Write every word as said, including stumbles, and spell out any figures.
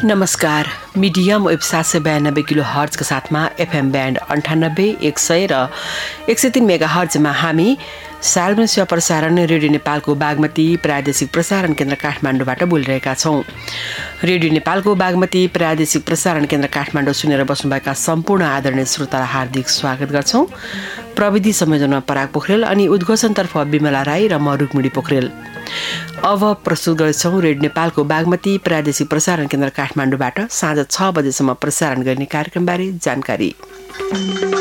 नमस्कार। Medium web सात सय बयानब्बे किलो हर्जका साथमा एफएम ब्यान्ड अन्ठानब्बे एक सय र एक सय तीन मेगा हर्जमा हामी सार्वजनिक सेवा प्रसारण रेडियो नेपालको बागमती प्रादेशिक प्रसारण केन्द्र काठमाडौँबाट बोलिरहेका छौँ। रेडियो नेपालको बागमती प्रादेशिक प्रसारण केन्द्र काठमाडौँ सुनेर बस्नुभएका सम्पूर्ण आदरणीय श्रोतालाई हार्दिक स्वागत गर्छौँ। प्रविधि संयोजनमा पराग पोखरेल अनि उद्घोषणतर्फ विमला राई र म रुक्मिणी पोखरेल। अब प्रस्तुत गर्छौँ रेडियो नेपालको बागमती प्रादेशिक प्रसारण केन्द्र काठमाडौँबाट साँझ छ बजेसम्म प्रसारण गर्ने कार्यक्रमबारे जानकारी।